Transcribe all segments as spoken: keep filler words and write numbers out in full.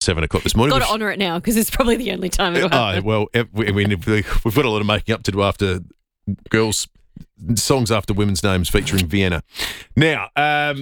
seven o'clock this morning. Got to honour it now because it's probably the only time it'll happen. Oh, well, I mean, we've got a lot of making up to do after girls' songs after women's names featuring Vienna. Now, um,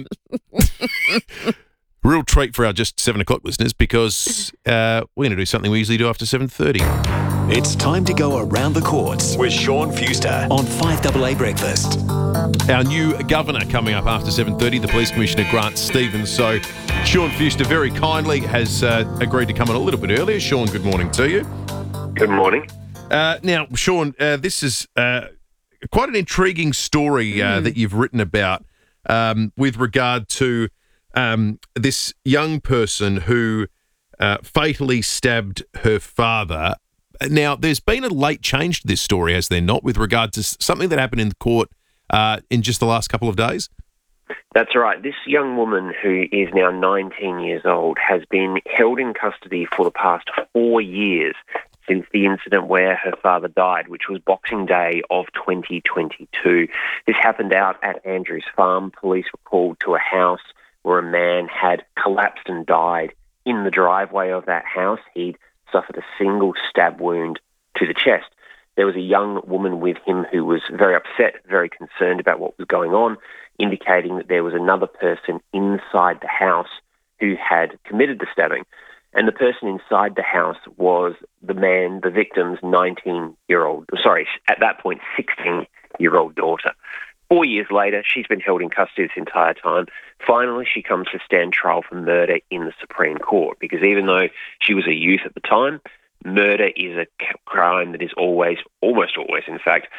real treat for our just seven o'clock listeners because uh, we're going to do something we usually do after seven thirty. It's time to go around the courts with Sean Fuster on five A A Breakfast. Our new governor coming up after seven thirty, the Police Commissioner Grant Stevens. So Sean Fuster very kindly has uh, agreed to come on a little bit earlier. Sean, good morning to you. Good morning. Uh, now, Sean, uh, this is uh, quite an intriguing story uh, mm. that you've written about um, with regard to um, this young person who uh, fatally stabbed her father. Now, there's been a late change to this story, has there not, with regard to something that happened in the court uh, in just the last couple of days? That's right. This young woman, who is now nineteen years old, has been held in custody for the past four years since the incident where her father died, which was Boxing Day of twenty twenty-two. This happened out at Andrews Farm. Police were called to a house where a man had collapsed and died in the driveway of that house. He'd suffered a single stab wound to the chest. There was a young woman with him who was very upset, very concerned about what was going on, indicating that there was another person inside the house who had committed the stabbing. And the person inside the house was the man, the victim's nineteen-year-old, sorry, at that point, sixteen-year-old daughter. Four years later, she's been held in custody this entire time. Finally, she comes to stand trial for murder in the Supreme Court, because even though she was a youth at the time, murder is a crime that is always, almost always, in fact,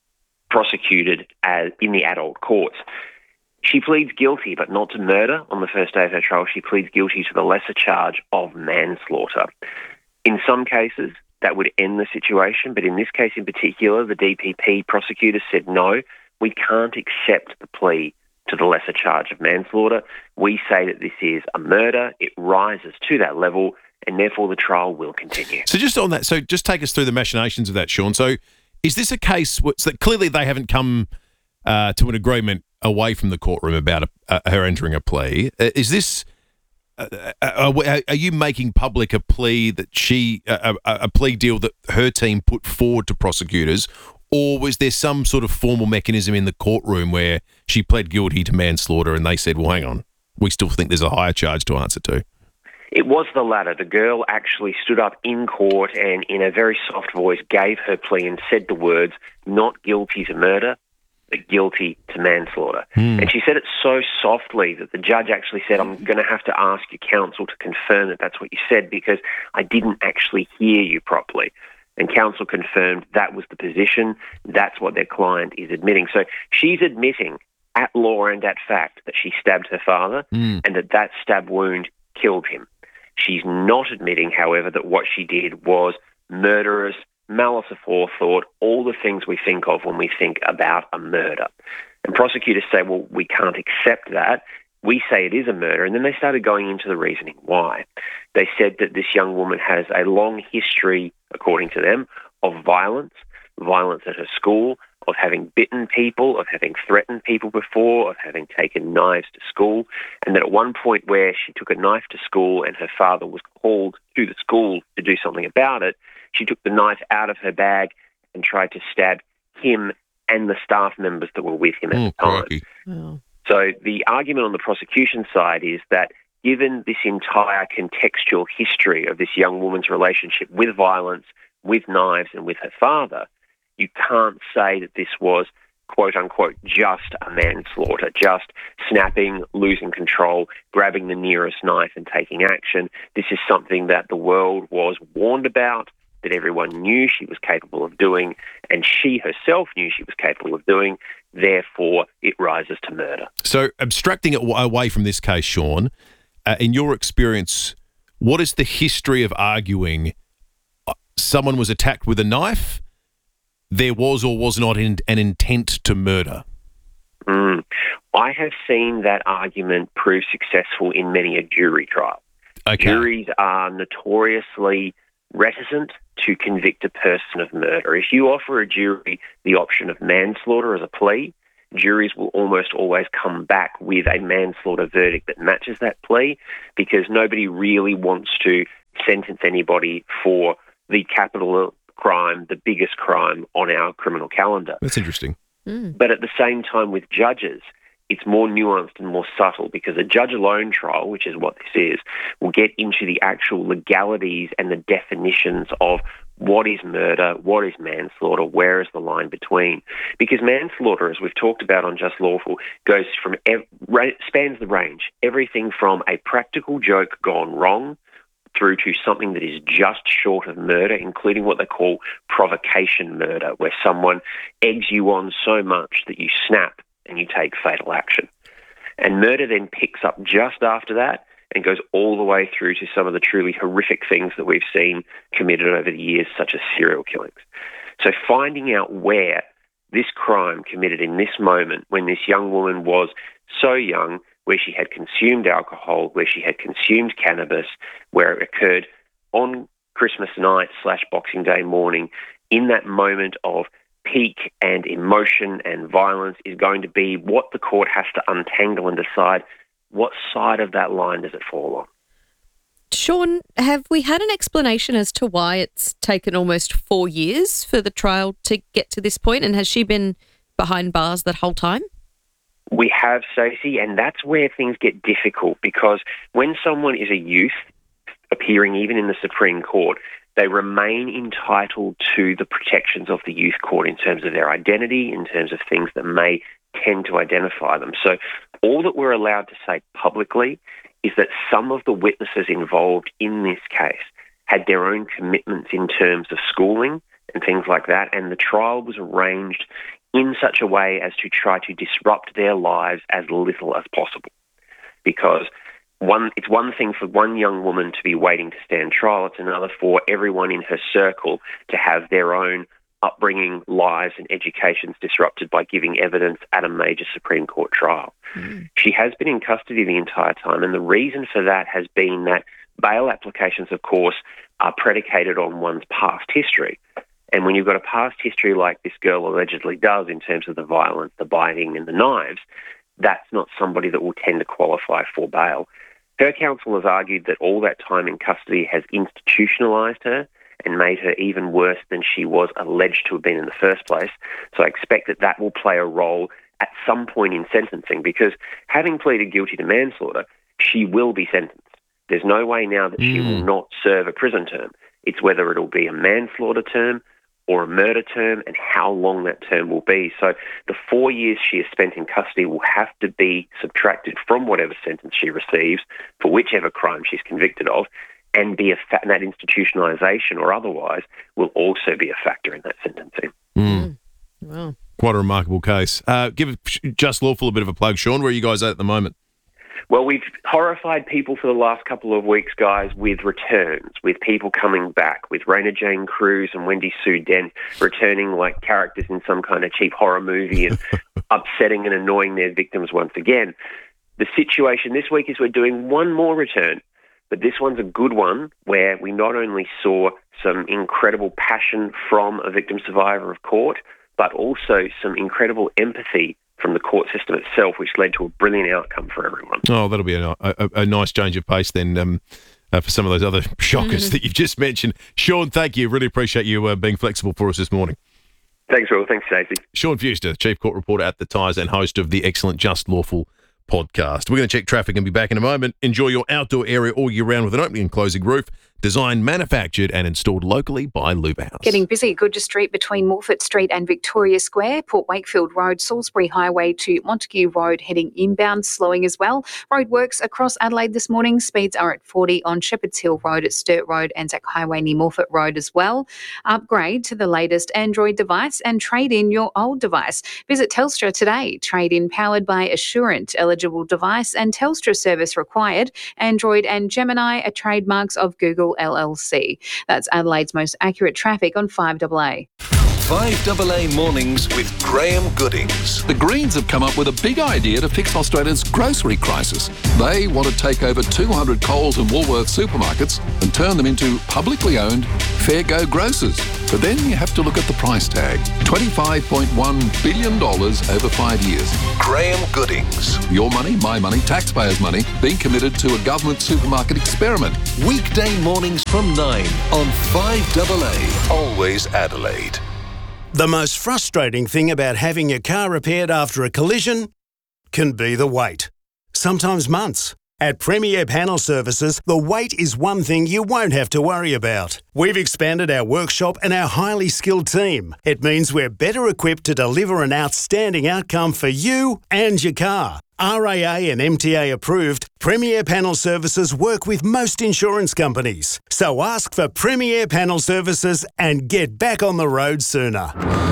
prosecuted as in the adult courts. She pleads guilty, but not to murder on the first day of her trial. She pleads guilty to the lesser charge of manslaughter. In some cases, that would end the situation, but in this case in particular, the D P P prosecutor said no, we can't accept the plea to the lesser charge of manslaughter. We say that this is a murder. It rises to that level, and therefore the trial will continue. So just on that, so just take us through the machinations of that, Sean. So is this a case where, so clearly they haven't come uh, to an agreement away from the courtroom about a, uh, her entering a plea? Uh, is this, uh, uh, are, are you making public a plea that she, uh, a, a plea deal that her team put forward to prosecutors, or was there some sort of formal mechanism in the courtroom where she pled guilty to manslaughter and they said, well, hang on, we still think there's a higher charge to answer to? It was the latter. The girl actually stood up in court and in a very soft voice gave her plea and said the words, not guilty to murder, but guilty to manslaughter. Mm. And she said it so softly that the judge actually said, I'm going to have to ask your counsel to confirm that that's what you said because I didn't actually hear you properly. And counsel confirmed that was the position. That's what their client is admitting. So she's admitting at law and at fact that she stabbed her father mm. and that that stab wound killed him. She's not admitting, however, that what she did was murderous, malice aforethought, all the things we think of when we think about a murder. And prosecutors say, well, we can't accept that. We say it is a murder. And then they started going into the reasoning why. They said that this young woman has a long history, according to them, of violence, violence at her school, of having bitten people, of having threatened people before, of having taken knives to school, and that at one point where she took a knife to school and her father was called to the school to do something about it, she took the knife out of her bag and tried to stab him and the staff members that were with him at oh, the time. crikey. Oh. So the argument on the prosecution side is that given this entire contextual history of this young woman's relationship with violence, with knives and with her father, you can't say that this was, quote unquote, just a manslaughter, just snapping, losing control, grabbing the nearest knife and taking action. This is something that the world was warned about, that everyone knew she was capable of doing, and she herself knew she was capable of doing. Therefore, it rises to murder. So abstracting it away from this case, Sean, uh, in your experience, what is the history of arguing uh, someone was attacked with a knife, there was or was not in, an intent to murder? Mm. I have seen that argument prove successful in many a jury trial. Okay. Juries are notoriously reticent to convict a person of murder. If you offer a jury the option of manslaughter as a plea, juries will almost always come back with a manslaughter verdict that matches that plea because nobody really wants to sentence anybody for the capital crime, the biggest crime on our criminal calendar. That's interesting. Mm. But at the same time with judges, it's more nuanced and more subtle, because a judge-alone trial, which is what this is, will get into the actual legalities and the definitions of what is murder, what is manslaughter, where is the line between. Because manslaughter, as we've talked about on Just Lawful, goes from ev- spans the range, everything from a practical joke gone wrong through to something that is just short of murder, including what they call provocation murder, where someone eggs you on so much that you snap and you take fatal action. And murder then picks up just after that and goes all the way through to some of the truly horrific things that we've seen committed over the years, such as serial killings. So finding out where this crime committed in this moment, when this young woman was so young, where she had consumed alcohol, where she had consumed cannabis, where it occurred on Christmas night slash Boxing Day morning, in that moment of peak and emotion and violence, is going to be what the court has to untangle and decide what side of that line does it fall on. Sean, have we had an explanation as to why it's taken almost four years for the trial to get to this point? And has she been behind bars that whole time? We have, Stacey, and that's where things get difficult, because when someone is a youth appearing even in the Supreme Court, they remain entitled to the protections of the youth court in terms of their identity, in terms of things that may tend to identify them. So all that we're allowed to say publicly is that some of the witnesses involved in this case had their own commitments in terms of schooling and things like that, and the trial was arranged in such a way as to try to disrupt their lives as little as possible. Because one, it's one thing for one young woman to be waiting to stand trial, it's another for everyone in her circle to have their own upbringing, lives and educations disrupted by giving evidence at a major Supreme Court trial. Mm. She has been in custody the entire time, and the reason for that has been that bail applications, of course, are predicated on one's past history. And when you've got a past history like this girl allegedly does in terms of the violence, the biting and the knives, that's not somebody that will tend to qualify for bail. Her counsel has argued that all that time in custody has institutionalised her and made her even worse than she was alleged to have been in the first place. So I expect that that will play a role at some point in sentencing, because having pleaded guilty to manslaughter, she will be sentenced. There's no way now that mm. she will not serve a prison term. It's whether it'll be a manslaughter term or a murder term, and how long that term will be. So the four years she has spent in custody will have to be subtracted from whatever sentence she receives for whichever crime she's convicted of, and be a fa- and that institutionalisation or otherwise will also be a factor in that sentencing. Mm. Wow. Quite a remarkable case. Uh, give Just Lawful a bit of a plug, Sean. Where are you guys at at the moment? Well, we've horrified people for the last couple of weeks, guys, with returns, with people coming back, with Raina Jane Cruz and Wendy Sue Dent returning like characters in some kind of cheap horror movie and upsetting and annoying their victims once again. The situation this week is we're doing one more return, but this one's a good one, where we not only saw some incredible passion from a victim survivor of court, but also some incredible empathy from the court system itself, which led to a brilliant outcome for everyone. Oh, that'll be a, a, a nice change of pace then um, uh, for some of those other shockers that you've just mentioned. Sean, thank you. Really appreciate you uh, being flexible for us this morning. Thanks, Will. Thanks, Stacey. Sean Fewster, Chief Court Reporter at The Times and host of the excellent Just Lawful podcast. We're going to check traffic and be back in a moment. Enjoy your outdoor area all year round with an opening and closing roof, designed, manufactured and installed locally by Luba House. Getting busy at Goodger Street between Morfett Street and Victoria Square, Port Wakefield Road, Salisbury Highway to Montague Road heading inbound, slowing as well. Roadworks across Adelaide this morning. Speeds are at forty on Shepherds Hill Road at Sturt Road, Anzac Highway near Morfett Road as well. Upgrade to the latest Android device and trade in your old device. Visit Telstra today. Trade in powered by Assurant. Eligible device and Telstra service required. Android and Gemini are trademarks of Google L L C. That's Adelaide's most accurate traffic on five A A. five A A Mornings with Graham Goodings. The Greens have come up with a big idea to fix Australia's grocery crisis. They want to take over two hundred Coles and Woolworths supermarkets and turn them into publicly owned Fair Go grocers. But then you have to look at the price tag. twenty-five point one billion dollars over five years. Graham Goodings. Your money, my money, taxpayers' money, being committed to a government supermarket experiment. Weekday mornings from nine on five A A. Always Adelaide. The most frustrating thing about having your car repaired after a collision can be the wait. Sometimes months. At Premier Panel Services, the wait is one thing you won't have to worry about. We've expanded our workshop and our highly skilled team. It means we're better equipped to deliver an outstanding outcome for you and your car. R A A and M T A approved, Premier Panel Services work with most insurance companies. So ask for Premier Panel Services and get back on the road sooner.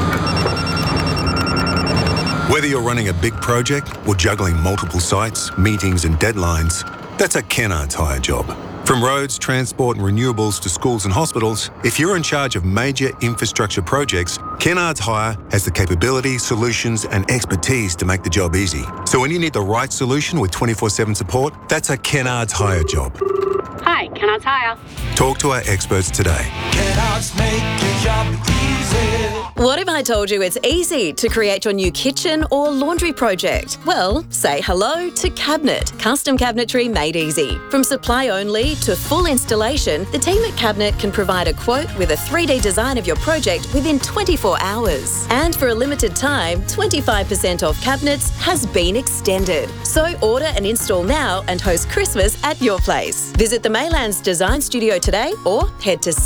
Whether you're running a big project or juggling multiple sites, meetings and deadlines, that's a Kennards Hire job. From roads, transport and renewables to schools and hospitals, if you're in charge of major infrastructure projects, Kennards Hire has the capability, solutions and expertise to make the job easy. So when you need the right solution with twenty-four seven support, that's a Kennards Hire job. Hi, Kennards Hire. Talk to our experts today. Kennards make your job easy. What if I told you it's easy to create your new kitchen or laundry project? Well, say hello to Cabinet. Custom cabinetry made easy. From supply only to full installation, the team at Cabinet can provide a quote with a three D design of your project within twenty-four hours. And for a limited time, twenty-five percent off cabinets has been extended. So order and install now and host Christmas at your place. Visit the Maylands Design Studio today or head to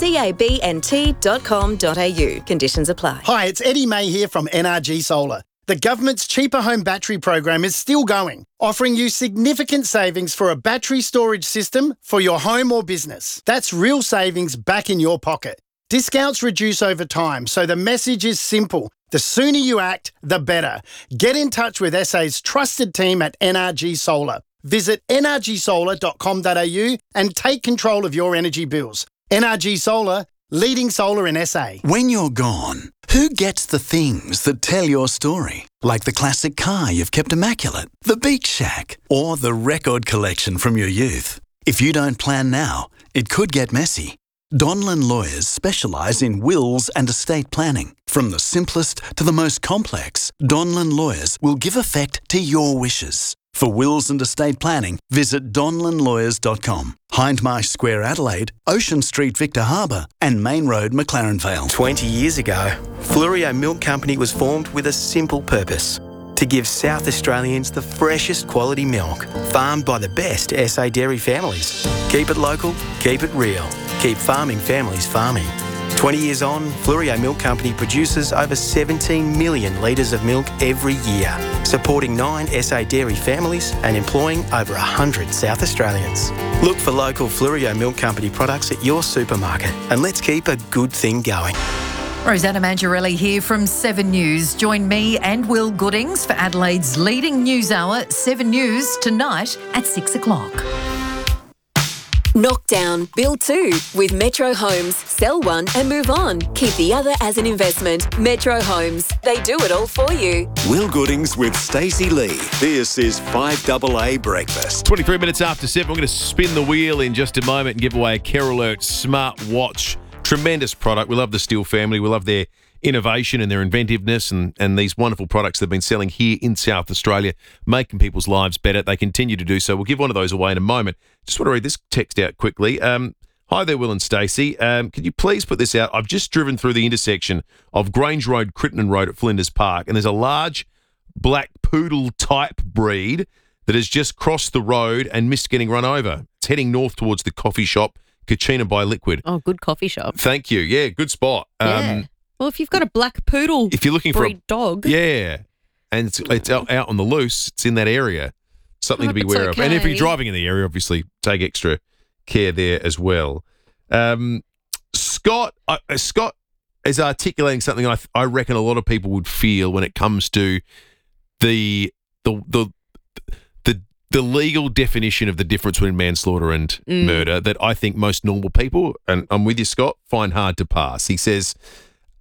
cabnt dot com dot a u. Conditions apply. Hi, it's Eddie May here from N R G Solar. The government's Cheaper Home Battery program is still going, offering you significant savings for a battery storage system for your home or business. That's real savings back in your pocket. Discounts reduce over time, so the message is simple. The sooner you act, the better. Get in touch with S A's trusted team at N R G Solar. Visit n r g solar dot com dot a u and take control of your energy bills. N R G Solar, leading solar in S A. When you're gone, who gets the things that tell your story? Like the classic car you've kept immaculate, the beach shack, or the record collection from your youth. If you don't plan now, it could get messy. Donlan Lawyers specialise in wills and estate planning. From the simplest to the most complex, Donlan Lawyers will give effect to your wishes. For wills and estate planning, visit donlan lawyers dot com. Hindmarsh Square, Adelaide, Ocean Street, Victor Harbour, and Main Road, McLaren Vale. twenty years ago, Flurio Milk Company was formed with a simple purpose: to give South Australians the freshest quality milk, farmed by the best S A dairy families. Keep it local, keep it real, keep farming families farming. twenty years on, Flurio Milk Company produces over seventeen million litres of milk every year, supporting nine S A dairy families and employing over one hundred South Australians. Look for local Flurio Milk Company products at your supermarket and let's keep a good thing going. Rosanna Mangiarelli here from Seven News. Join me and Will Goodings for Adelaide's leading news hour, Seven News, tonight at six o'clock. Knock down, build two with Metro Homes. Sell one and move on. Keep the other as an investment. Metro Homes. They do it all for you. Will Goodings with Stacey Lee. This is five A A Breakfast. twenty-three minutes after seven, we're going to spin the wheel in just a moment and give away a Care Alert smartwatch. Tremendous product. We love the Steele family. We love their innovation and their inventiveness and, and these wonderful products they've been selling here in South Australia, making people's lives better. They continue to do so. We'll give one of those away in a moment. Just want to read this text out quickly. Um, Hi there, Will and Stacey. Um, could you please put this out? I've just driven through the intersection of Grange Road, Crittenden Road at Flinders Park, and there's a large black poodle type breed that has just crossed the road and missed getting run over. It's heading north towards the coffee shop, Kachina by Liquid. Oh, good coffee shop. Thank you. Yeah, good spot. Yeah. Um, Well, if you've got a black poodle if you're looking breed for a dog. Yeah, and it's, it's out, out on the loose, it's in that area. Something Oh, to be it's aware of. And if you're okay. driving in the area, obviously take extra care there as well. Um, Scott, uh, Scott is articulating something I, I reckon a lot of people would feel when it comes to the the the the, the legal definition of the difference between manslaughter and Mm. murder that I think most normal people, and I'm with you, Scott, find hard to pass. He says,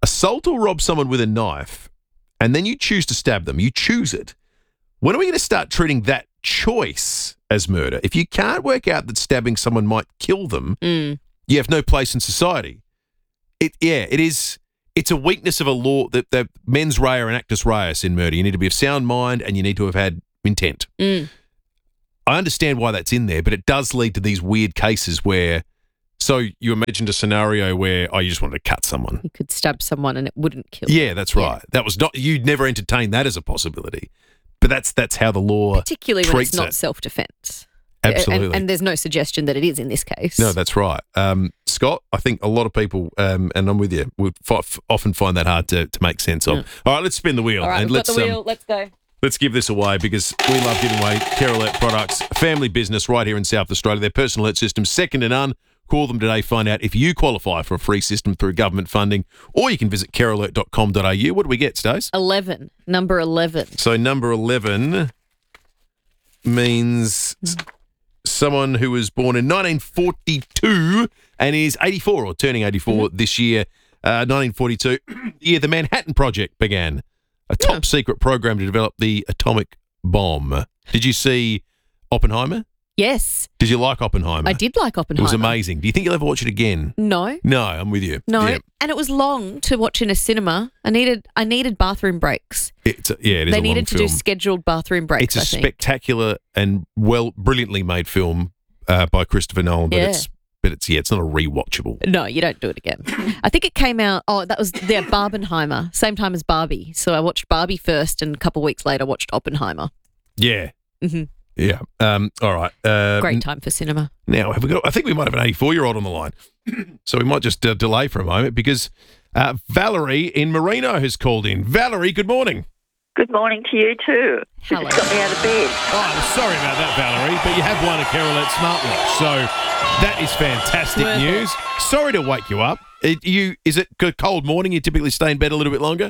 assault or rob someone with a knife, and then you choose to stab them, you choose it. When are we going to start treating that choice as murder? If you can't work out that stabbing someone might kill them, Mm. you have no place in society. It, yeah, it is. It's a weakness of a law that the mens rea and actus reus in murder. You need to be of sound mind and you need to have had intent. Mm. I understand why that's in there, but it does lead to these weird cases where, so you imagined a scenario where, oh, you just wanted to cut someone. You could stab someone and it wouldn't kill. Yeah, that's right. That was not, you'd never entertained that as a possibility, but that's that's how the law Particularly when it's treats not it. self-defense. Absolutely. And, and there's no suggestion that it is in this case. No, that's right. Um, Scott, I think a lot of people, um, and I'm with you, would f- often find that hard to, to make sense of. Yeah. All right, let's spin the wheel. All right, and we've got let's, the wheel. Um, Let's go. let's give this away because we love giving away Care Alert products, family business right here in South Australia. Their personal alert system, second to none. Call them today, find out if you qualify for a free system through government funding, or you can visit care alert dot com dot a u. What do we get, Stace? eleven. Number eleven. So number eleven means someone who was born in nineteen forty-two and is eighty-four or turning eighty-four Mm-hmm. this year. Uh, nineteen forty-two, the year the Manhattan Project began, a top Yeah. secret program to develop the atomic bomb. Did you see Oppenheimer? Yes. Did you like Oppenheimer? I did like It Oppenheimer. was amazing. Do you think you'll ever watch it again? No. No, I'm with you. No. Yeah, And it was long to watch in a cinema. I needed I needed bathroom breaks. it's a, yeah, it is They a long needed to film. do scheduled bathroom breaks, It's a I think. spectacular and well, brilliantly made film uh, by Christopher Nolan, but Yeah. it's but it's yeah, it's not a rewatchable. No, you don't do it again. I think it came out, oh, that was the Barbenheimer, same time as Barbie. So I watched Barbie first and a couple of weeks later watched Oppenheimer. Yeah, hmm yeah. Um, all right. Uh, Great time for cinema. Now, have we got? I think we might have an eighty-four-year-old on the line, so we might just uh, delay for a moment because uh, Valerie in Merino has called in. Valerie, good morning. Good morning to you too. Hello. You just got me out of bed. Oh, I'm sorry about that, Valerie, but you have won a Care Alert smartwatch, so that is fantastic Worth it. news. Sorry to wake you up. It, you is it a cold morning? You typically stay in bed a little bit longer.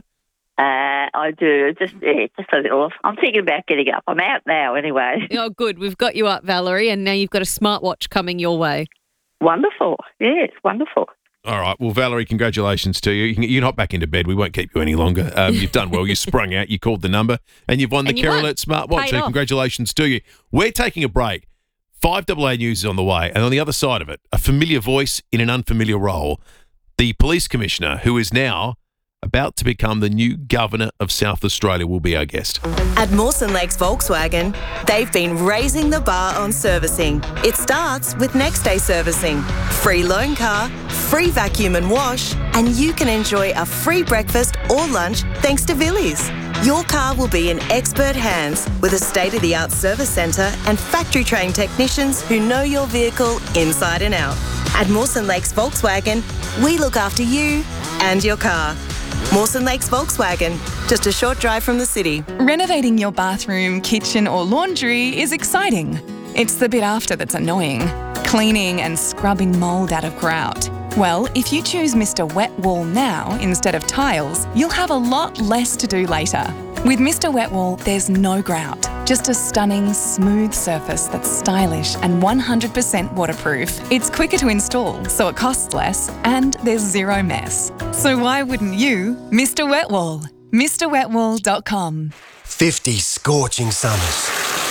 Uh, I do. Just yeah, just a little. I'm thinking about getting up. I'm out now anyway. Oh, good. We've got you up, Valerie, and now you've got a smartwatch coming your way. Wonderful. Yes, wonderful. All right. Well, Valerie, congratulations to you. You can, you can hop back into bed. We won't keep you any longer. Um, you've done well. You sprung out. You called the number, and you've won the And you Care won. Alert smartwatch. Paid So off. congratulations to you. We're taking a break. Five double A News is on the way, and on the other side of it, a familiar voice in an unfamiliar role, the police commissioner, who is now about to become the new governor of South Australia, will be our guest. At Mawson Lakes Volkswagen, they've been raising the bar on servicing. It starts with next day servicing, free loan car, free vacuum and wash, and you can enjoy a free breakfast or lunch thanks to Villies. Your car will be in expert hands with a state-of-the-art service centre and factory-trained technicians who know your vehicle inside and out. At Mawson Lakes Volkswagen, we look after you and your car. Mawson Lakes Volkswagen, just a short drive from the city. Renovating your bathroom, kitchen or laundry is exciting. It's the bit after that's annoying. Cleaning and scrubbing mould out of grout. Well, if you choose Mister Wet Wall now instead of tiles, you'll have a lot less to do later. With Mister Wet Wall, there's no grout, just a stunning, smooth surface that's stylish and one hundred percent waterproof. It's quicker to install, so it costs less, and there's zero mess. So why wouldn't you? Mister Wet Wall. Mr Wet Wall dot com. fifty scorching summers.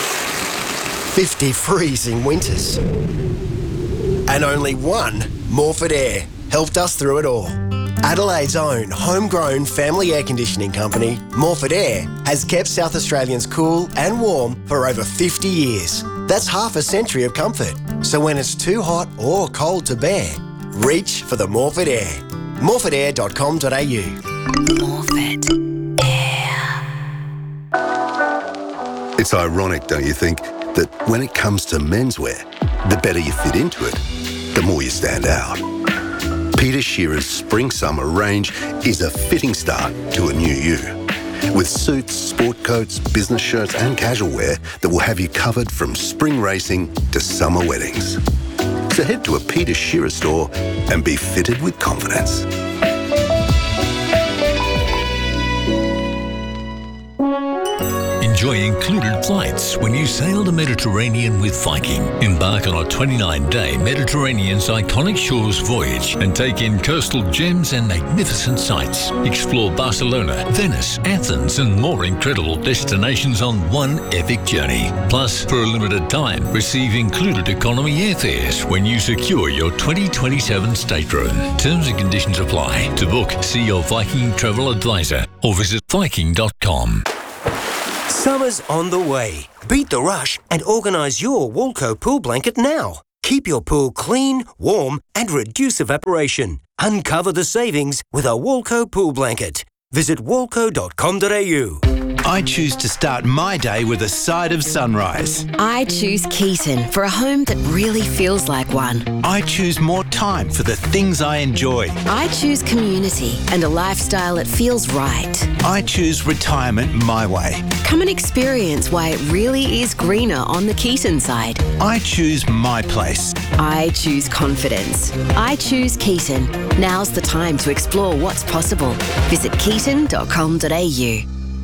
fifty freezing winters. And only one Morford Air helped us through it all. Adelaide's own homegrown family air conditioning company, Morford Air, has kept South Australians cool and warm for over fifty years. That's half a century of comfort. So when it's too hot or cold to bear, reach for the Morford Air. morford air dot com dot a u. Morford Air. It's ironic, don't you think, that when it comes to menswear, the better you fit into it, the more you stand out. Peter Shearer's Spring-Summer range is a fitting start to a new you. With suits, sport coats, business shirts and casual wear that will have you covered from spring racing to summer weddings. So head to a Peter Shearer store and be fitted with confidence. enjoy included flights when you sail the Mediterranean with Viking. Embark on a twenty-nine day Mediterranean's iconic shores voyage and take in coastal gems and magnificent sights. Explore Barcelona, Venice, Athens and more incredible destinations on one epic journey. Plus, for a limited time, receive included economy airfares when you secure your twenty twenty-seven stateroom. Terms and conditions apply. To book, see your Viking travel advisor or visit viking dot com. Summer's on the way. Beat the rush and organise your Walco pool blanket now. Keep your pool clean, warm and reduce evaporation. Uncover the savings with a Walco pool blanket. Visit walco dot com dot a u. I choose to start my day with a side of sunrise. I choose Keaton for a home that really feels like one. I choose more time for the things I enjoy. I choose community and a lifestyle that feels right. I choose retirement my way. Come and experience why it really is greener on the Keaton side. I choose my place. I choose confidence. I choose Keaton. Now's the time to explore what's possible. Visit keaton dot com dot a u.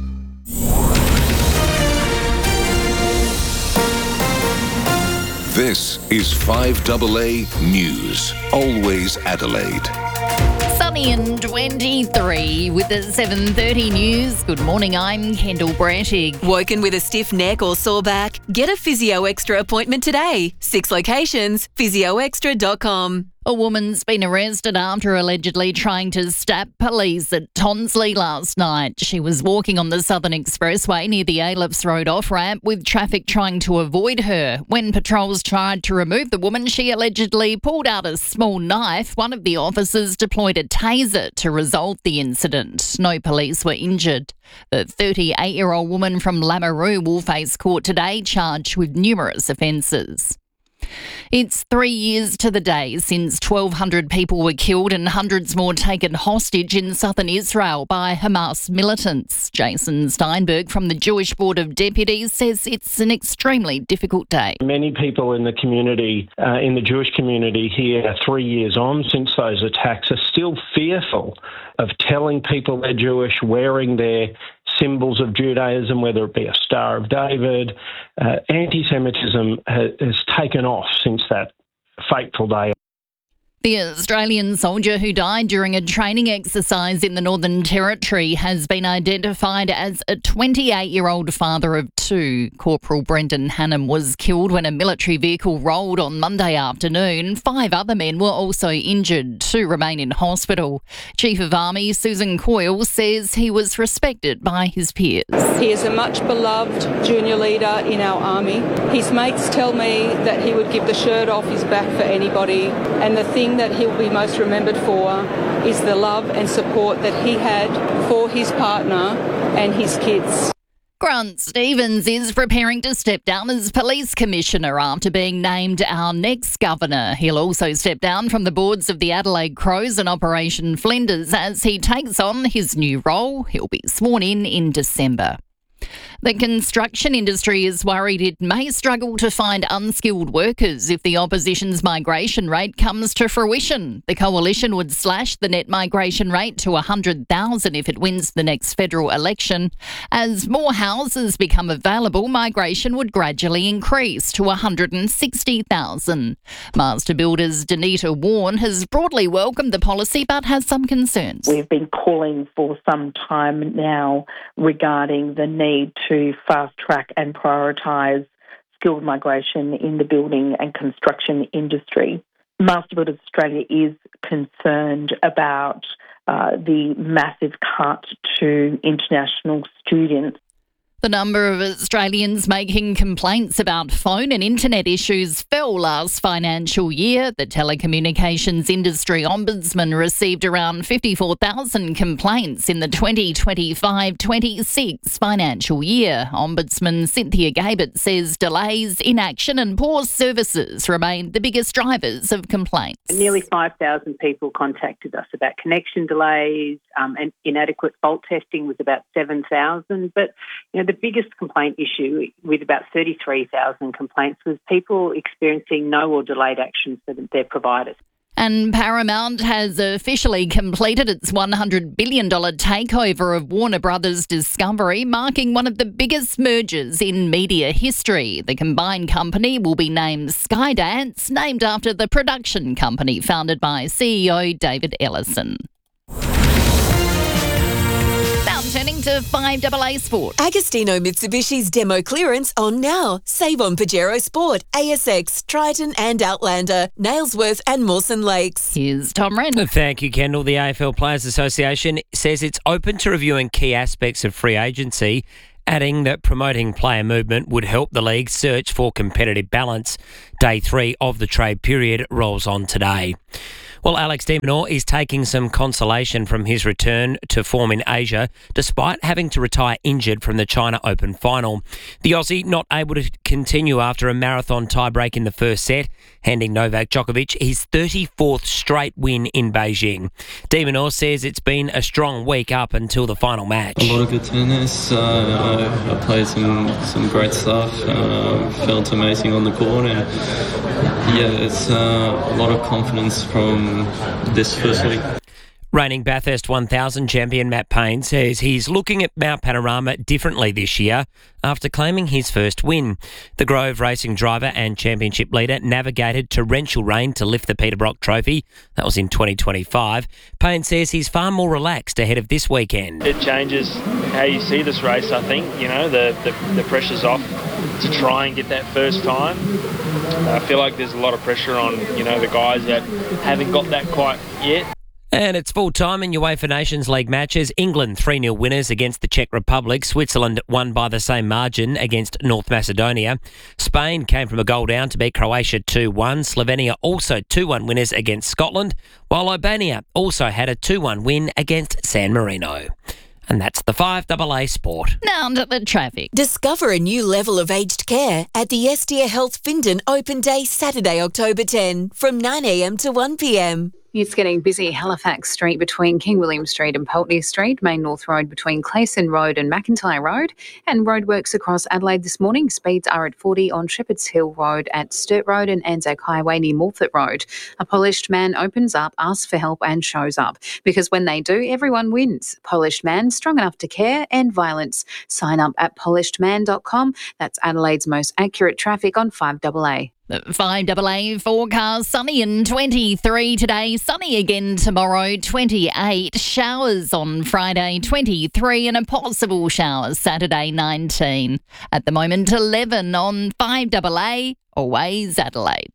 This is five A A News. Always Adelaide. Sunny and twenty-three with the seven thirty news. Good morning, I'm Kendall Brantig. Woken with a stiff neck or sore back? Get a Physio Extra appointment today. Six locations, physio extra dot com. A woman's been arrested after allegedly trying to stab police at Tonsley last night. She was walking on the Southern Expressway near the Ailofts Road off-ramp with traffic trying to avoid her. When patrols tried to remove the woman, she allegedly pulled out a small knife. One of the officers deployed a taser to resolve the incident. No police were injured. The thirty-eight-year-old woman from Lameroo will face court today, charged with numerous offences. It's three years to the day since twelve hundred people were killed and hundreds more taken hostage in southern Israel by Hamas militants. Jason Steinberg from the Jewish Board of Deputies says it's an extremely difficult day. Many people in the community, uh, in the Jewish community here, three years on since those attacks, are still fearful of telling people they're Jewish, wearing their symbols of Judaism, whether it be a Star of David. Uh, anti-Semitism has, has taken off since that fateful day. The Australian soldier who died during a training exercise in the Northern Territory has been identified as a twenty-eight-year-old father of two. Corporal Brendan Hannam was killed when a military vehicle rolled on Monday afternoon. Five other men were also injured. Two remain in hospital. Chief of Army Susan Coyle says he was respected by his peers. He is a much beloved junior leader in our army. His mates tell me that he would give the shirt off his back for anybody, and the thing that he'll be most remembered for is the love and support that he had for his partner and his kids. Grant Stevens is preparing to step down as Police Commissioner after being named our next governor. He'll also step down from the boards of the Adelaide Crows and Operation Flinders as he takes on his new role. He'll be sworn in in December. The construction industry is worried it may struggle to find unskilled workers if the opposition's migration rate comes to fruition. The coalition would slash the net migration rate to one hundred thousand if it wins the next federal election. As more houses become available, migration would gradually increase to one hundred sixty thousand. Master Builders Danita Warren has broadly welcomed the policy but has some concerns. We've been calling for some time now regarding the need to to fast-track and prioritise skilled migration in the building and construction industry. Master Builders Australia is concerned about uh, the massive cut to international students. The number of Australians making complaints about phone and internet issues fell last financial year. The telecommunications industry ombudsman received around fifty-four thousand complaints in the twenty twenty-five twenty-six financial year. Ombudsman Cynthia Gabert says delays, inaction and poor services remain the biggest drivers of complaints. Nearly five thousand people contacted us about connection delays, um, and inadequate fault testing was about seven thousand. But you know, the biggest complaint issue with about thirty-three thousand complaints was people experiencing no or delayed action for their providers. And Paramount has officially completed its one hundred billion dollars takeover of Warner Brothers Discovery, marking one of the biggest mergers in media history. The combined company will be named Skydance, named after the production company founded by C E O David Ellison. Now turning to five A A Sport. Agostino Mitsubishi's demo clearance on now. Save on Pajero Sport, A S X, Triton and Outlander, Nailsworth and Mawson Lakes. Here's Tom Wren. Thank you, Kendall. The A F L Players Association says it's open to reviewing key aspects of free agency, adding that promoting player movement would help the league search for competitive balance. Day three of the trade period rolls on today. Well, Alex de Minaur is taking some consolation from his return to form in Asia, despite having to retire injured from the China Open final. The Aussie not able to continue after a marathon tiebreak in the first set, handing Novak Djokovic his thirty-fourth straight win in Beijing. De Minaur says it's been a strong week up until the final match. A lot of good tennis. Uh, I, I played some some great stuff. Uh, felt amazing on the court, and yeah, it's uh, a lot of confidence from this first week. Reigning Bathurst one thousand champion Matt Payne says he's looking at Mount Panorama differently this year after claiming his first win. The Grove racing driver and championship leader navigated torrential rain to lift the Peter Brock Trophy. That was in twenty twenty-five. Payne says he's far more relaxed ahead of this weekend. It changes how you see this race, I think. You know, the, the, the pressure's off to try and get that first time. I feel like there's a lot of pressure on, you know, the guys that haven't got that quite yet. And it's full time in UEFA Nations League matches. England three nil winners against the Czech Republic. Switzerland won by the same margin against North Macedonia. Spain came from a goal down to beat Croatia two one. Slovenia also two one winners against Scotland, while Albania also had a two one win against San Marino. And that's the five A A Sport. Now to the traffic. Discover a new level of aged care at the Estia Health Findon Open Day Saturday, October tenth from nine a m to one p m. It's getting busy. Halifax Street between King William Street and Pulteney Street, Main North Road between Clayson Road and McIntyre Road, and roadworks across Adelaide this morning. Speeds are at forty on Shepherd's Hill Road at Sturt Road and Anzac Highway near Morphett Road. A polished man opens up, asks for help and shows up, because when they do, everyone wins. Polished Man, strong enough to care, end violence. Sign up at polished man dot com. That's Adelaide's most accurate traffic on five A A. five A A forecast, sunny and twenty-three today, sunny again tomorrow, twenty-eight, showers on Friday, twenty-three, and a possible shower Saturday, nineteen. At the moment, eleven on five A A, always Adelaide.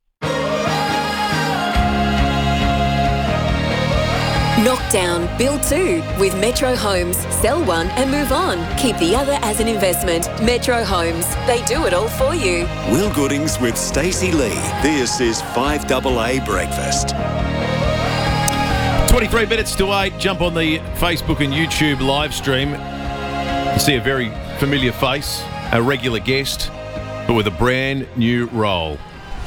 Knock down, build two with Metro Homes. Sell one and move on. Keep the other as an investment. Metro Homes. They do it all for you. Will Goodings with Stacey Lee. This is five A A Breakfast. twenty-three minutes to eight. Jump on the Facebook and YouTube live stream. You see a very familiar face, a regular guest, but with a brand new role.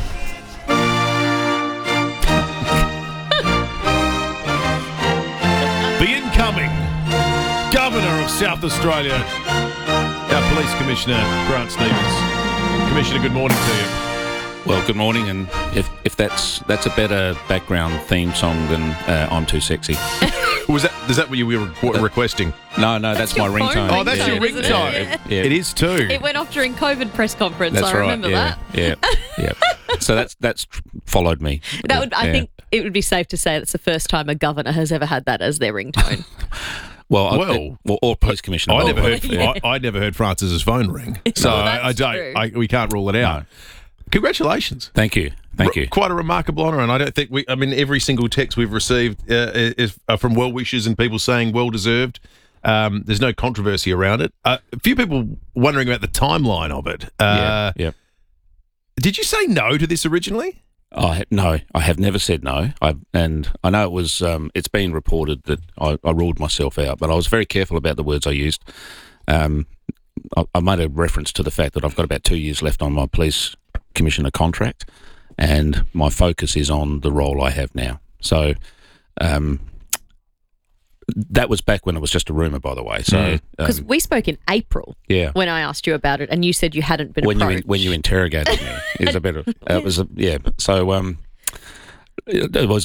The incoming Governor of South Australia, our Police Commissioner, Grant Stevens. Commissioner, good morning to you. Well, good morning, and if if that's that's a better background theme song than uh, I'm Too Sexy. Was that is that what you were re- requesting? No, no, that's, that's my ringtone. Oh, that's yeah. your ringtone. Yeah, it, yeah. It is too. It went off during COVID press conference. That's I right. remember yeah, that. Yeah, yeah. So that's that's followed me. That would, I yeah. think, it would be safe to say it's the first time a governor has ever had that as their ringtone. Well, well, I, well, or police commissioner. I never well, heard. yeah. I, I never heard Francis's phone ring, so well, I, I don't. I, we can't rule it out. No. Congratulations! Thank you, thank you. R- quite a remarkable honour, and I don't think we. I mean, every single text we've received uh, is uh, from well wishers and people saying well deserved. Um, there's no controversy around it. Uh, a few people wondering about the timeline of it. Uh, yeah, yeah. Did you say no to this originally? I no, I have never said no. I and I know it was. Um, it's been reported that I, I ruled myself out, but I was very careful about the words I used. Um, I, I made a reference to the fact that I've got about two years left on my police commissioner contract, and my focus is on the role I have now. So, um, that was back when it was just a rumour, by the way. So because um, we spoke in April, yeah, when I asked you about it, and you said you hadn't been when approached. you in, when you interrogated me, is a better. Uh, it was a, yeah. So um, it, it was a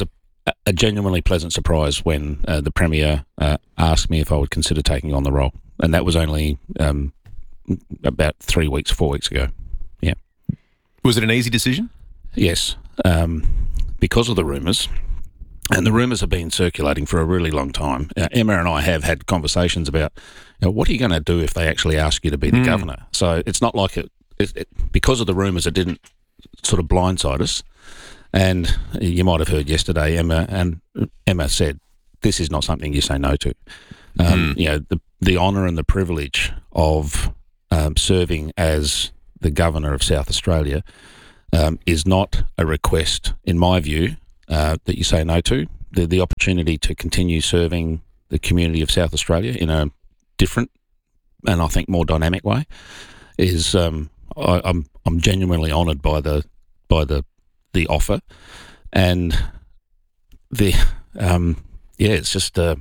a, a genuinely pleasant surprise when uh, the Premier uh, asked me if I would consider taking on the role. And that was only um, about three weeks, four weeks ago. Yeah. Was it an easy decision? Yes. Um, because of the rumours. And the rumours have been circulating for a really long time. Uh, Emma and I have had conversations about, you know, what are you going to do if they actually ask you to be the Mm. governor? So it's not like it, it, it because of the rumours, it didn't sort of blindside us. And you might have heard yesterday, Emma and Emma said, "This is not something you say no to." Um, Mm. You know, the the honour and the privilege of um, serving as the governor of South Australia um, is not a request, in my view, uh, that you say no to. The the opportunity to continue serving the community of South Australia in a different and I think more dynamic way is um, I, I'm I'm genuinely honoured by the by the the offer, and the um, yeah, it's just uh,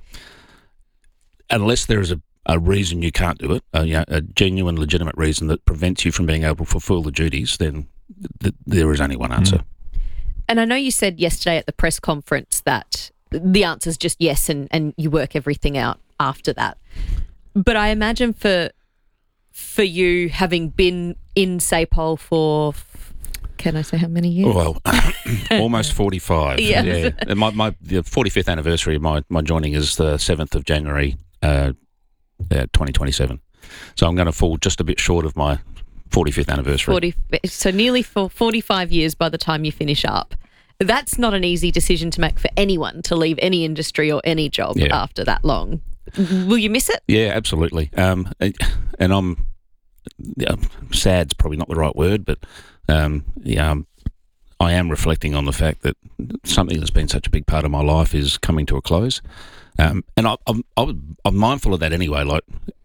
unless there is a, a reason you can't do it, a, you know, a genuine, legitimate reason that prevents you from being able to fulfil the duties, then th- there is only one answer. And I know you said yesterday at the press conference that the answer is just yes, and, and you work everything out after that. But I imagine for for you, having been in SAPOL for, can I say how many years? Well, almost forty-five. Yes. Yeah. And my, my the forty-fifth anniversary of my, my joining is the seventh of January, uh, uh, twenty twenty-seven. So I'm going to fall just a bit short of my forty-fifth anniversary. forty, so nearly for forty-five years by the time you finish up. That's not an easy decision to make for anyone to leave any industry or any job Yeah. after that long. Will you miss it? Yeah, absolutely. Um, and and I'm yeah, sad's probably not the right word, but um, yeah, um, I am reflecting on the fact that something that's been such a big part of my life is coming to a close, um, and I, I'm I'm I'm mindful of that anyway. Like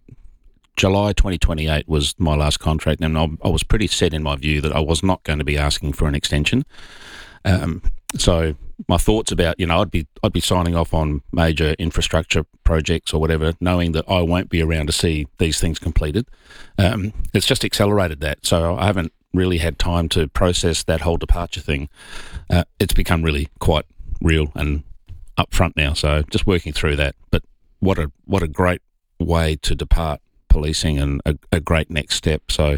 July twenty twenty-eight was my last contract, and I, I was pretty set in my view that I was not going to be asking for an extension. Um, so my thoughts about, you know, I'd be I'd be signing off on major infrastructure projects or whatever, knowing that I won't be around to see these things completed. Um, it's just accelerated that. So I haven't really had time to process that whole departure thing. Uh, it's become really quite real and upfront now. So just working through that. But what a what a great way to depart policing, and a, a great next step. So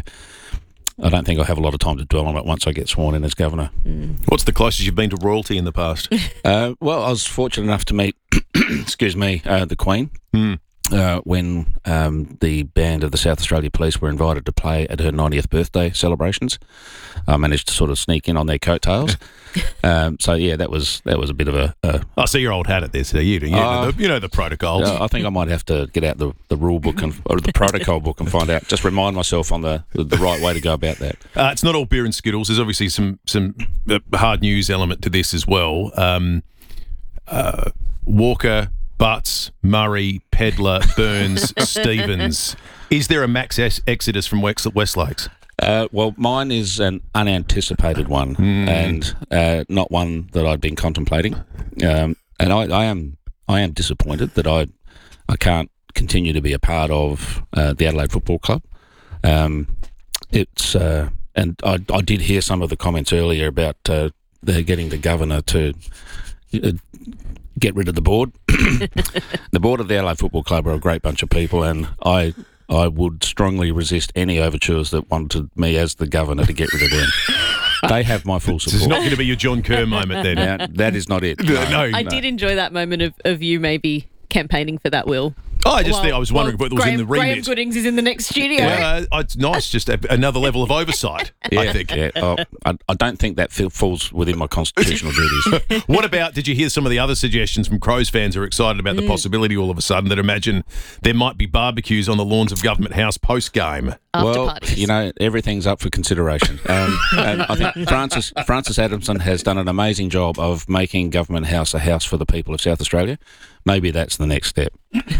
I don't think I'll have a lot of time to dwell on it once I get sworn in as governor. Mm. What's the closest you've been to royalty in the past? uh, well, I was fortunate enough to meet, excuse me, uh, the Queen Mm. uh, when um, the band of the South Australia Police were invited to play at her ninetieth birthday celebrations. I managed to sort of sneak in on their coattails. um, so yeah, that was that was a bit of a. a I see your old hat at this. So you, you, Uh, know the, you know the protocols. Uh, I think I might have to get out the, the rule book and, or the protocol book and find out. Just remind myself on the the right way to go about that. Uh, it's not all beer and Skittles. There's obviously some some uh, hard news element to this as well. Um, uh, Walker, Butts, Murray, Pedler, Burns, Stevens. Is there a max ex- exodus from West, West Lakes? Uh, well, mine is an unanticipated one, Mm. and uh, not one that I'd been contemplating. Um, and I, I am I am disappointed that I I can't continue to be a part of uh, the Adelaide Football Club. Um, it's uh, and I, I did hear some of the comments earlier about uh, they're getting the governor to uh, get rid of the board. The board of the Adelaide Football Club are a great bunch of people, and I. I would strongly resist any overtures that wanted me as the governor to get rid of them. They have my full support. This is not going to be your John Kerr moment then. Now, that is not it. No, No. I no. did enjoy that moment of, of you maybe campaigning for that will. Oh, I just While- think I was wondering while whether it was in the Graham, Graham remit. Goodings is in the next studio. Well, uh, it's nice, just a, another level of oversight, Yeah, I think. yeah. Oh, I, I don't think that feel, falls within my constitutional duties. What about, did you hear some of the other suggestions from Crows fans who are excited about the possibility all of a sudden that imagine there might be barbecues on the lawns of Government House post-game? After well, parties. you know, everything's up for consideration. Um, and I think Francis Francis Adamson has done an amazing job of making Government House a house for the people of South Australia. Maybe that's the next step.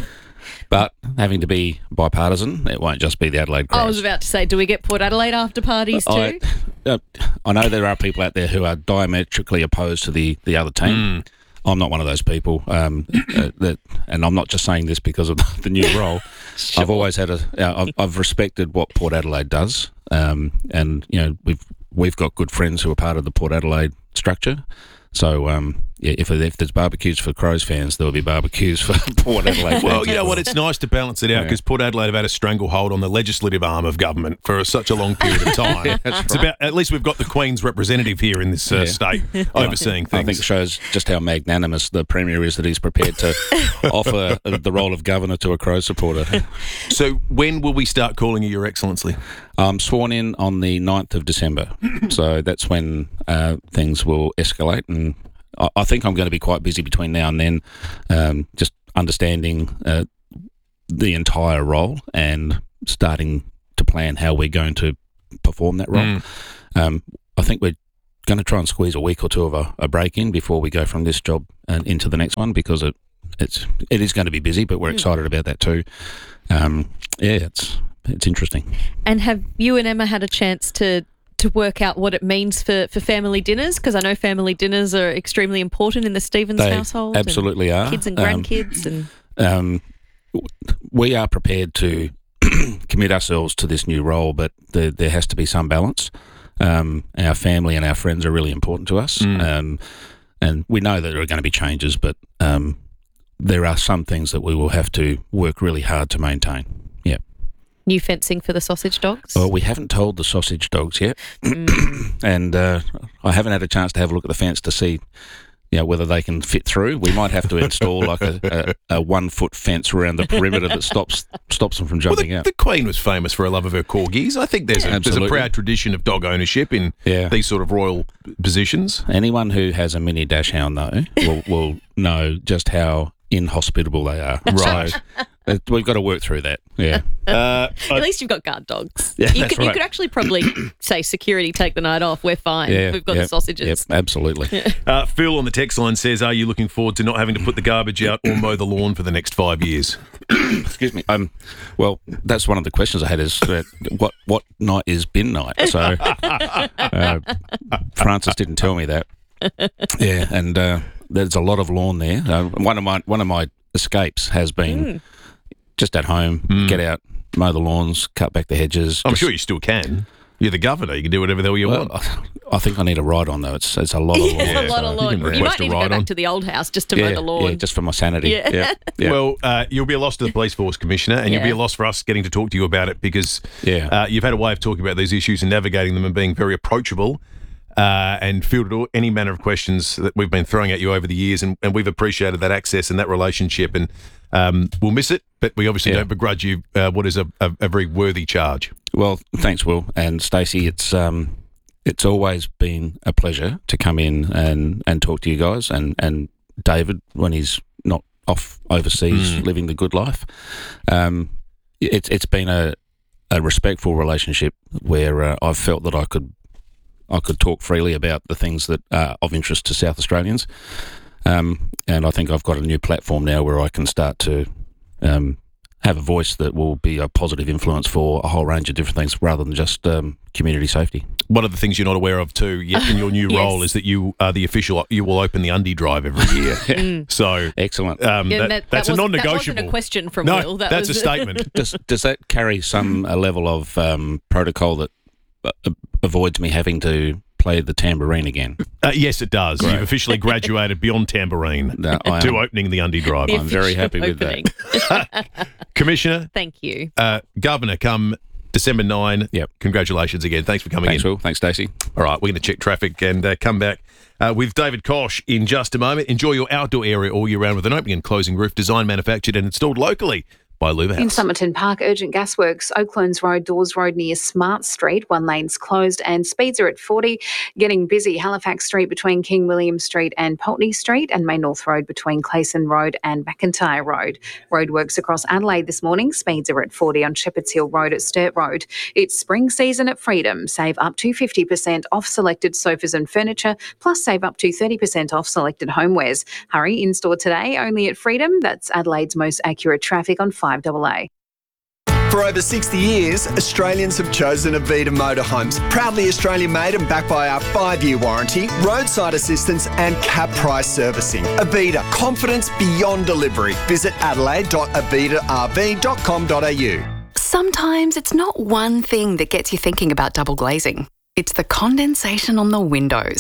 But having to be bipartisan, it won't just be the Adelaide Crows. I was about to say, do we get Port Adelaide after parties too? I, uh, I know there are people out there who are diametrically opposed to the, the other team. I'm not one of those people. Um, uh, that, and I'm not just saying this because of the new role. Sure. I've always had a. Uh, I've, I've respected what Port Adelaide does, um, and you know we've we've got good friends who are part of the Port Adelaide structure. So um, yeah, if if there's barbecues for Crows fans, there will be barbecues for Port Adelaide. Well, fans. you know what? It's nice to balance it out Yeah. because Port Adelaide have had a stranglehold on the legislative arm of government for such a long period of time. Yeah, that's It's right. about, at least we've got the Queen's representative here in this uh, Yeah. state overseeing I things. think it shows just how magnanimous the Premier is that he's prepared to offer the role of governor to a Crows supporter. So when will we start calling you Your Excellency? I'm sworn in on the ninth of December, so that's when uh, things will escalate, and I, I think I'm going to be quite busy between now and then, um, just understanding uh, the entire role and starting to plan how we're going to perform that role. Mm. Um, I think we're going to try and squeeze a week or two of a, a break in before we go from this job and into the next one, because it it's it is going to be busy, but we're Mm. excited about that too. Um, yeah, it's it's interesting. And have you and Emma had a chance to to work out what it means for, for family dinners? Because I know family dinners are extremely important in the Stevens They household. absolutely and are. Kids and Um, grandkids. and Um, we are prepared to commit ourselves to this new role, but there, there has to be some balance. Um, our family and our friends are really important to us, Mm. um, and we know that there are going to be changes, but um, there are some things that we will have to work really hard to maintain. Yeah. new fencing for the sausage dogs. Well, we haven't told the sausage dogs yet, Mm. and uh, I haven't had a chance to have a look at the fence to see, you know, whether they can fit through. We might have to install like a, a, a one foot fence around the perimeter that stops stops them from Well, jumping the, out. the Queen was famous for her love of her corgis. I think there's, a, there's a Absolutely. proud tradition of dog ownership in Yeah. these sort of royal positions. Anyone who has a mini dash hound, though, will, will know just how inhospitable they are. Right. So, uh, we've got to work through that. Yeah. Uh, At least you've got guard dogs. Yeah, you, that's could, you right. could actually probably say, security, take the night off. We're fine. Yeah, We've got yep, the sausages. Yep, absolutely. Uh, Phil on the text line says, are you looking forward to not having to put the garbage out or mow the lawn for the next five years? Excuse me. Um, well, that's one of the questions I had is uh, what what night is bin night? So uh, Francis didn't tell me that. Yeah, and uh, there's a lot of lawn there. Uh, one of my one of my escapes has been Mm. just at home, get out, mow the lawns, cut back the hedges. I'm just- sure you still can. You're the governor. You can do whatever the hell you Well, want. I think I need a ride on though. It's it's a lot of lawn. It's a lot so of lawn. can You, request might a need to go ride back on. to the old house just to yeah, mow the lawn. Yeah, just for my sanity. Yeah. Yeah. yeah. Well, uh, you'll be a loss to the police force, Commissioner, and you'll be Yeah. a loss for us getting to talk to you about it because Yeah. uh, you've had a way of talking about these issues and navigating them and being very approachable uh, and fielded all, any manner of questions that we've been throwing at you over the years, and, and we've appreciated that access and that relationship, and um, we'll miss it, but we obviously Yeah. don't begrudge you uh, what is a, a, a very worthy charge. Well, thanks, Will and Stacey. It's um, it's always been a pleasure to come in and, and talk to you guys, and, and David when he's not off overseas Mm. living the good life. Um, it's it's been a, a respectful relationship where uh, I've felt that I could I could talk freely about the things that are of interest to South Australians, um, and I think I've got a new platform now where I can start to. Um, have a voice that will be a positive influence for a whole range of different things rather than just um, community safety. One of the things you're not aware of too yet in your new Yes. role is that you are the official, you will open the undie drive every year. Mm. So Excellent. um, Yeah, that- that- that that's a wasn't- that non-negotiable. wasn't a question from no, Will. That that's was- a statement. Does, does that carry some a level of um, protocol that uh, avoids me having to play the tambourine again? Uh, yes, it does. Great. You've officially graduated beyond tambourine No, I to am. opening the undie drive. The I'm very official happy with opening. that. Commissioner, Thank you. uh, Governor, come December ninth. Yep. Congratulations again. Thanks for coming Thanks, in. Will. Thanks, Stacey. All right, we're going to check traffic and uh, come back uh, with David Kosh in just a moment. Enjoy your outdoor area all year round with an opening and closing roof designed, manufactured and installed locally by Luva In House. Somerton Park, urgent gasworks, Oaklands Road, Dawes Road near Smart Street. One lane's closed and speeds are at forty. Getting busy, Halifax Street between King William Street and Pulteney Street, and Main North Road between Clayson Road and McIntyre Road. Roadworks across Adelaide this morning. Speeds are at forty on Shepherds Hill Road at Sturt Road. It's spring season at Freedom. Save up to fifty percent off selected sofas and furniture, plus save up to thirty percent off selected homewares. Hurry, in-store today, only at Freedom. That's Adelaide's most accurate traffic on five A A. For over sixty years, Australians have chosen Avita Motorhomes. Proudly Australian made and backed by our five-year warranty, roadside assistance and cap price servicing. Avita, confidence beyond delivery. Visit adelaide dot avita r v dot com dot a u. Sometimes it's not one thing that gets you thinking about double glazing. It's the condensation on the windows.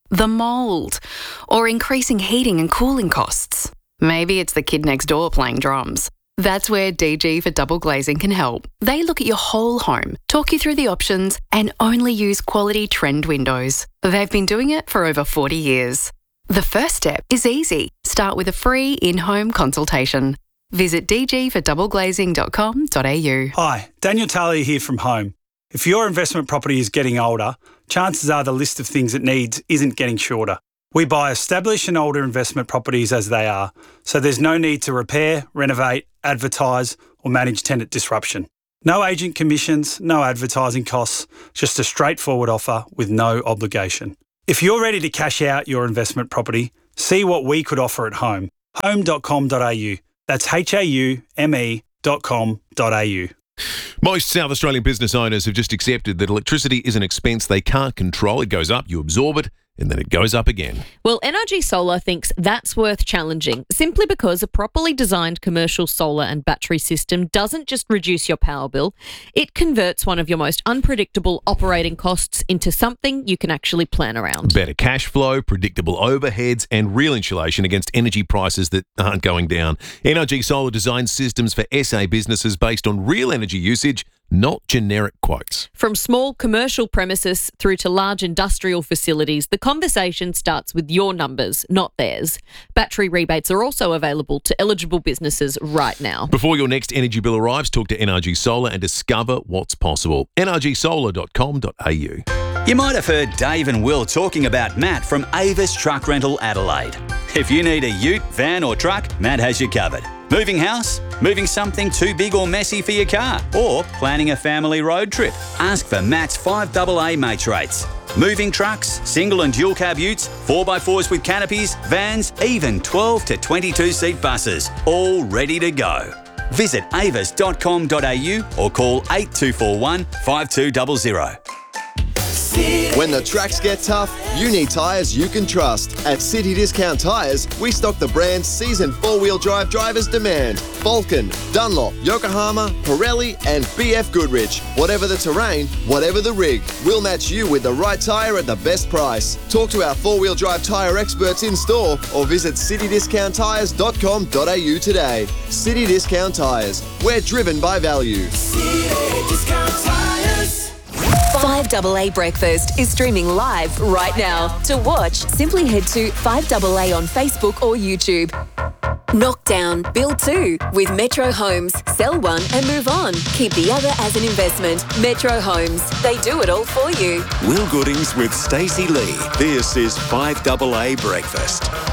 the mould, or increasing heating and cooling costs. Maybe it's the kid next door playing drums. That's where D G for Double Glazing can help. They look at your whole home, talk you through the options, and only use quality trend windows. They've been doing it for over forty years. The first step is easy. Start with a free in-home consultation. Visit d g for double glazing dot com dot a u. Hi, Daniel Talia here from Home. If your investment property is getting older, chances are the list of things it needs isn't getting shorter. We buy established and older investment properties as they are, so there's no need to repair, renovate, advertise or manage tenant disruption. No agent commissions, no advertising costs, just a straightforward offer with no obligation. If you're ready to cash out your investment property, see what we could offer at Home. home dot com dot a u. That's H A U M E dot com dot a u. Most South Australian business owners have just accepted that electricity is an expense they can't control. It goes up, you absorb it, and then it goes up again. Well, N R G Solar thinks that's worth challenging, simply because a properly designed commercial solar and battery system doesn't just reduce your power bill, it converts one of your most unpredictable operating costs into something you can actually plan around. Better cash flow, predictable overheads, and real insulation against energy prices that aren't going down. N R G Solar designs systems for S A businesses based on real energy usage, not generic quotes. From small commercial premises through to large industrial facilities, the conversation starts with your numbers, not theirs. Battery rebates are also available to eligible businesses right now. Before your next energy bill arrives, talk to N R G Solar and discover what's possible. n r g solar dot com dot a u. You might have heard Dave and Will talking about Matt from Avis Truck Rental Adelaide. If you need a ute, van or truck, Matt has you covered. Moving house? Moving something too big or messy for your car? Or planning a family road trip? Ask for Matt's five double A mates rates. Moving trucks, single and dual cab utes, four by fours with canopies, vans, even twelve to twenty-two seat buses, all ready to go. Visit avis dot com dot a u or call eight two four one, five two zero zero. When the tracks get tough, you need tyres you can trust. At City Discount Tyres, we stock the brands seasoned four-wheel drive drivers demand. Vulcan, Dunlop, Yokohama, Pirelli and B F Goodrich. Whatever the terrain, whatever the rig, we'll match you with the right tyre at the best price. Talk to our four-wheel drive tyre experts in store or visit city discount tyres dot com dot a u today. City Discount Tyres. We're driven by value. City Discount Tyres. five double A Breakfast is streaming live right now. To watch, simply head to five double A on Facebook or YouTube. Knock down, build two with Metro Homes. Sell one and move on. Keep the other as an investment. Metro Homes. They do it all for you. Will Goodings with Stacey Lee. This is five double A Breakfast.